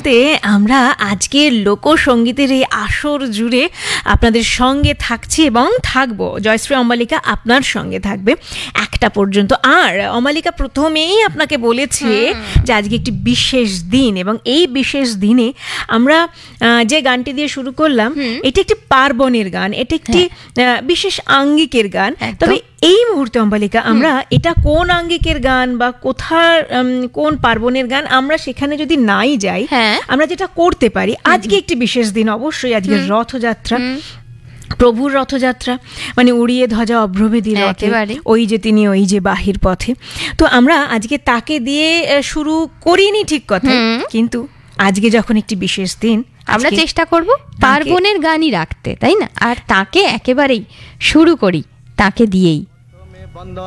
প্রান্তে আমরা আজকের লোকসঙ্গীতের এই আসর জুড়ে আপনাদের সঙ্গে থাকছি এবং থাকবো। জয়শ্রী অম্বালিকা আপনার সঙ্গে থাকবে 1টা পর্যন্ত। আর অম্বালিকা প্রথমেই আপনাকে বলেছে যে আজকে একটি বিশেষ দিন, এবং এই বিশেষ দিনে আমরা যে গানটি দিয়ে শুরু করলাম এটা একটি পার্বণের গান, এটা একটি বিশেষ আঙ্গিকের গান। তবে এই মুহূর্তে অম্বালিকা আমরা এটা কোন আঙ্গিকের গান বা কোথার কোন পার্বণের গান আমরা সেখানে যদি নাই যাই, আমরা যেটা করতে পারি, আজকে একটি বিশেষ দিন, অবশ্যই আজকে রথযাত্রা, প্রভুর রথযাত্রা, মানে উড়িয়ে ধ্বজা অভ্রভেদী রথে ওই যে তিনি ওই যে বাহির পথে। তো আমরা আজকে তাকে দিয়ে শুরু করিনি ঠিক কথা, কিন্তু আজকে যখন একটি বিশেষ দিন আমরা চেষ্টা করব পার্বণের গানই রাখতে, তাই না? আর তাকে একেবারেই শুরু করি তাকে দিয়েই।